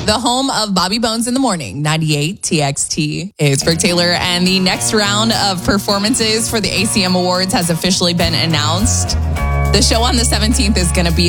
The home of Bobby Bones in the Morning, 98 TXT. It's Brooke Taylor, and the next round of performances for the ACM Awards has officially been announced. The show on the 17th is going to be